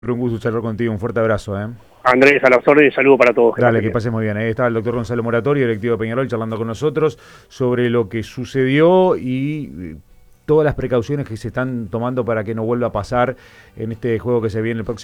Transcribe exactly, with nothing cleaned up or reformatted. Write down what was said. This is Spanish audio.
Un gusto charlar contigo, un fuerte abrazo. ¿eh? Andrés, a las órdenes, saludo para todos. Dale, que pases muy bien. Ahí está el doctor Gonzalo Moratorio, directivo de Peñarol, charlando con nosotros sobre lo que sucedió y todas las precauciones que se están tomando para que no vuelva a pasar en este juego que se viene el próximo